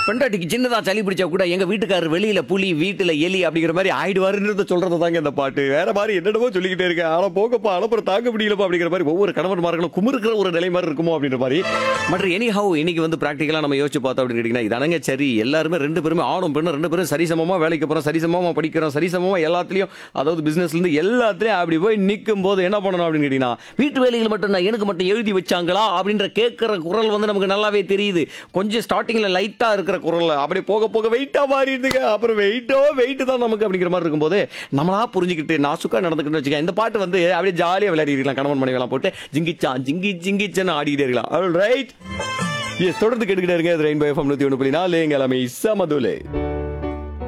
பெண்டாட்டிக்கு சின்னதா சளி பிடிச்சா கூட எங்க வீட்டுக்காரர் வெளியில புலி வீட்டுல எலி அப்படிங்கிற மாதிரி ஆயிடுவாருன்றத சொல்றது தாங்க இந்த பாட்டு. வேற மாதிரி என்னென்னமோ சொல்லிக்கிட்டே இருக்கேன். ஆனா போகப்பா அனுப்புற தாங்க முடியலப்பா அப்படிங்கிற மாதிரி ஒவ்வொரு கணவன்மார்களும் குமுறுக்கிற ஒரு நிலை மாதிரி இருக்குமோ அப்படின்ற மாதிரி. மற்ற எனி ஹவ் இன்னைக்கு வந்து பிராக்டிகலா நம்ம யோசிச்சு பார்த்தோம் அப்படின்னு கேட்டீங்கன்னா இதானங்க சரி. எல்லாருமே ரெண்டு பேருமே ஆணும் பெண்ணும் ரெண்டு பேரும் சரிசமமா வேலைக்கு போறோம், சரிசமமா படிக்கிறோம், சரிசமமா எல்லாத்துலயும் அதாவது பிசினஸ்ல இருந்து எல்லாத்துலயும் அப்படி போய் நிற்கும் போது என்ன பண்ணணும் அப்படின்னு கேட்டீங்கன்னா வீட்டு வேலைகள் மட்டும் நான் எனக்கு மட்டும் எழுதி வச்சாங்களா அப்படின்ற கேட்கிற குரல் வந்து நமக்கு நல்லாவே தெரியுது. கொஞ்சம் ஸ்டார்டிங்ல லைட்டா இருக்கிற குரல் அப்படி போக போக வெயிட்டா மாறிடுதுங்க. அப்புறம் வெயிட் தான் நமக்கு அப்படிங்கிற மாதிரி இருக்கும்போது நம்மளா புரிஞ்சுக்கிட்டு நாசுக்கா நடந்துக்கிட்டு வச்சுக்க இந்த பாட்டு வந்து அப்படியே ஜாலியா விளையாடி இருக்கலாம். கணவன் மனைவி எல்லாம் போட்டு ஜிங்கிச்சான் ஜிங்கிச்சன்னு ஆடிக்கிட்டே இருக்கலாம். ஆல் ரைட், தொடர்ந்து கேட்டுக்கிட்டே இருங்க. ரெயின்போ எஃப்எம் 101.4 எல்லாமே சமதுலே.